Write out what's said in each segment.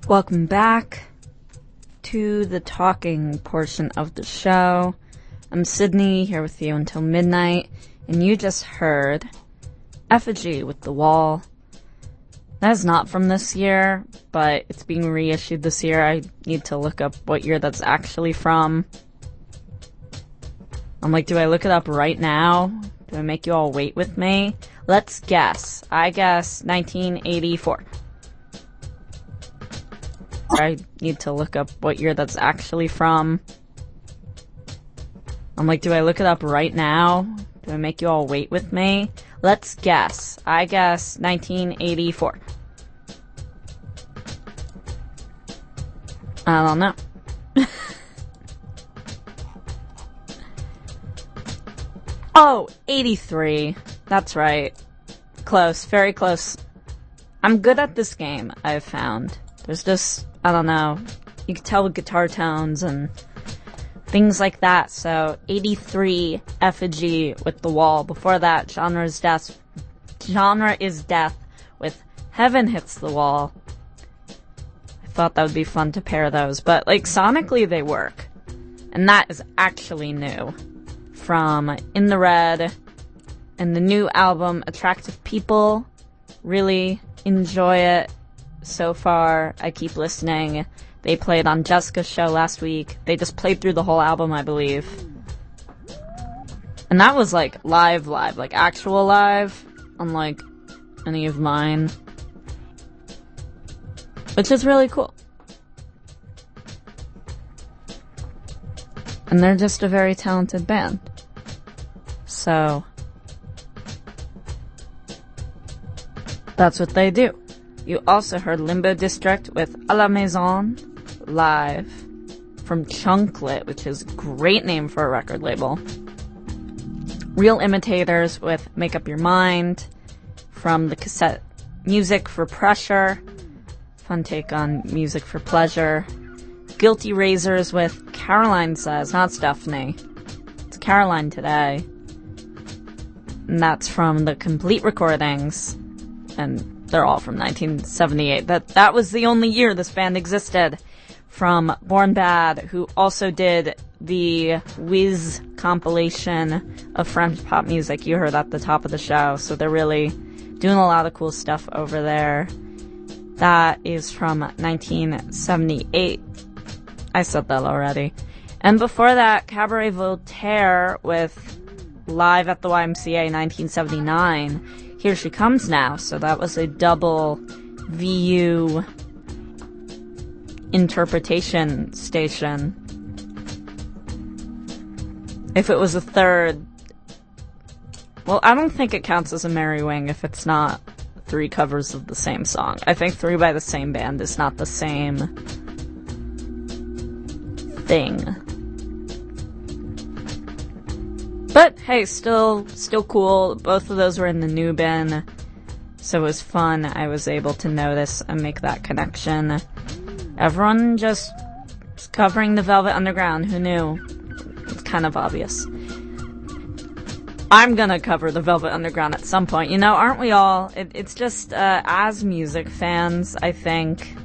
Welcome back to the talking portion of the show. I'm Sydney, here with you until midnight, and you just heard Effigy with The Wall. That is not from this year, but it's being reissued this year. I need to look up what year that's actually from. I'm like, do I look it up right now? Do I make you all wait with me? Let's guess. I guess 1984. I need to look up what year that's actually from. I'm like, do I look it up right now? Do I make you all wait with me? Let's guess. I guess 1984. I don't know. Oh, 83. That's right. Close. Very close. I'm good at this game, I've found. There's just, I don't know, you can tell with guitar tones and things like that. So, 83, Effigy with The Wall. Before that, Genre is Death with Heaven Hits the Wall. I thought that would be fun to pair those, but, like, sonically they work. And that is actually new. From In the Red and the new album, Attractive People. Really enjoy it. So far, I keep listening. They played on Jessica's show last week. They just played through the whole album, I believe. And that was like live, like actual live, unlike any of mine. Which is really cool. And they're just a very talented band. So, that's what they do. You also heard Limbo District with A La Maison live from Chunklet, which is a great name for a record label. Real Imitators with Make Up Your Mind from the cassette Music for Pressure. Fun take on Music for Pleasure. Guilty Razors with Caroline Says, not Stephanie. It's Caroline today. And that's from the Complete Recordings. And they're all from 1978. That was the only year this band existed. From Born Bad, who also did the Wiz compilation of French pop music. You heard at the top of the show. So they're really doing a lot of cool stuff over there. That is from 1978. I said that already. And before that, Cabaret Voltaire with Live at the YMCA 1979. Here She Comes Now. So that was a double VU interpretation station. If it was a third, well, I don't think it counts as a Merry Wing if it's not 3 covers of the same song. I think 3 by the same band is not the same thing. But hey, still cool. Both of those were in the new bin, so it was fun. I was able to notice and make that connection. Everyone just covering the Velvet Underground. Who knew? It's kind of obvious. I'm gonna cover the Velvet Underground at some point. You know, aren't we all? It's just, as music fans, I think,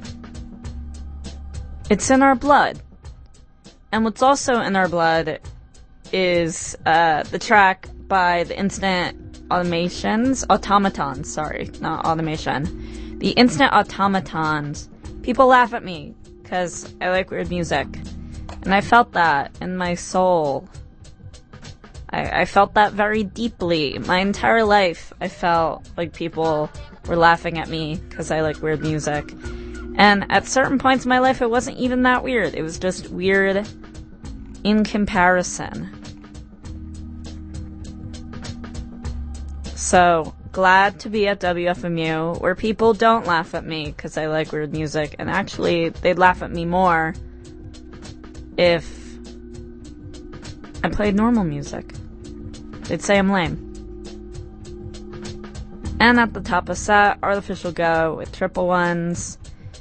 it's in our blood. And what's also in our blood is the track by the Instant Automatons, sorry, not Automation. The Instant Automatons. People laugh at me because I like weird music. And I felt that in my soul. I felt that very deeply. My entire life, I felt like people were laughing at me because I like weird music. And at certain points in my life, it wasn't even that weird. It was just weird in comparison. So, glad to be at WFMU, where people don't laugh at me because I like weird music, and actually, they'd laugh at me more if I played normal music. They'd say I'm lame. And at the top of set, Artificial Go with Triple Ones.